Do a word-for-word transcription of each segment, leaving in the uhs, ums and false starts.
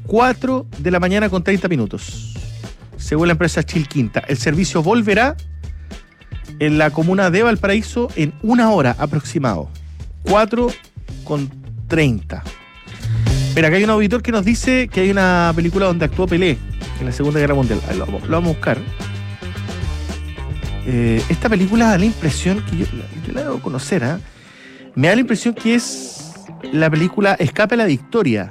cuatro de la mañana con treinta minutos. Según la empresa Chilquinta, el servicio volverá en la comuna de Valparaíso en una hora aproximado. cuatro con treinta. Mira, acá hay un auditor que nos dice que hay una película donde actuó Pelé en la Segunda Guerra Mundial. Ahí lo, lo vamos a buscar. Eh, esta película da la impresión que yo, yo la debo conocer, ¿eh? Me da la impresión que es la película Escape a la Victoria,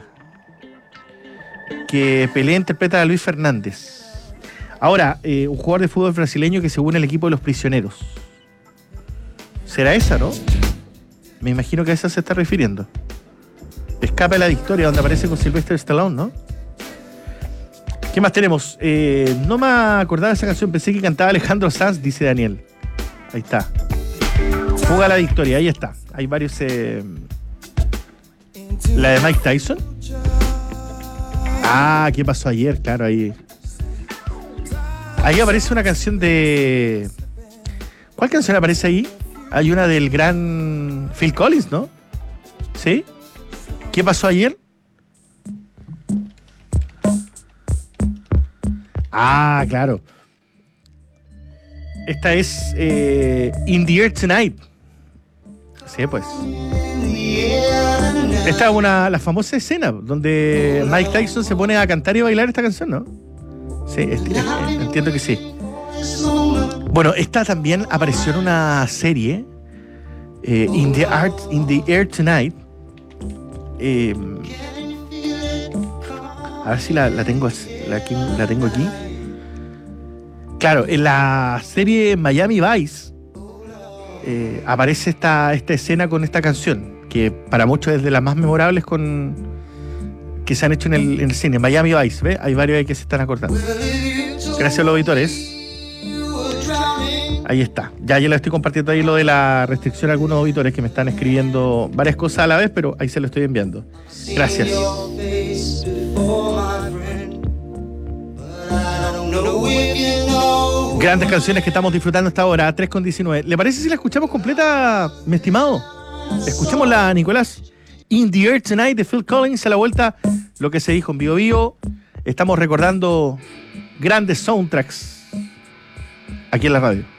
que Pelé interpreta a Luis Fernández. Ahora, eh, un jugador de fútbol brasileño que se une al equipo de los prisioneros. ¿Será esa, no? Me imagino que a esa se está refiriendo. Escape a la Victoria, donde aparece con Sylvester Stallone, ¿no? ¿Qué más tenemos? Eh, no me acordaba de esa canción, pensé que cantaba Alejandro Sanz, dice Daniel. Ahí está. Fuga a la Victoria, ahí está. Hay varios... Eh... La de Mike Tyson. Ah, ¿qué pasó ayer? Claro, ahí... Ahí aparece una canción de... ¿Cuál canción aparece ahí? Hay una del gran Phil Collins, ¿no? ¿Sí? ¿Qué pasó ayer? Ah, claro. Esta es eh, In the Air Tonight. Sí, pues. Esta es una, la famosa escena donde Mike Tyson se pone a cantar y bailar esta canción, ¿no? Sí, es, es, entiendo que sí. Bueno, esta también apareció en una serie, eh, In the Art, In the Air Tonight. Eh, a ver si la, la tengo la, la tengo aquí. Claro, en la serie Miami Vice eh, aparece esta, esta escena con esta canción, que para muchos es de las más memorables con que se han hecho en el, en el cine. Miami Vice, ¿ves? Hay varios ahí que se están acordando. Gracias a los auditores. Ahí está. Ya yo le estoy compartiendo ahí lo de la restricción a algunos auditores que me están escribiendo varias cosas a la vez, pero ahí se lo estoy enviando. Gracias. Grandes canciones que estamos disfrutando hasta ahora, tres con diecinueve. ¿Le parece si la escuchamos completa, mi estimado? Escuchémosla, Nicolás. In the Air Tonight de Phil Collins. A la vuelta, lo que se dijo en Bio Bio. Estamos recordando grandes soundtracks aquí en la radio.